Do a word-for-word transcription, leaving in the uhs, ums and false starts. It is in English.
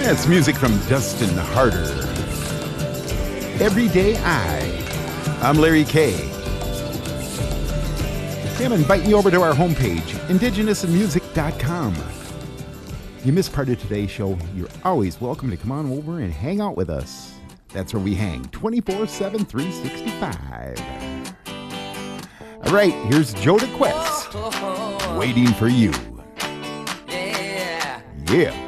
That's music from Dustin Harder. Everyday I. I'm Larry K. I'm inviting you over to our homepage, indigenous and music dot com. If you missed part of today's show, you're always welcome to come on over and hang out with us. That's where we hang, twenty-four seven, three sixty-five. All right, here's Joe DeQuest, Waiting for You. Yeah. Yeah.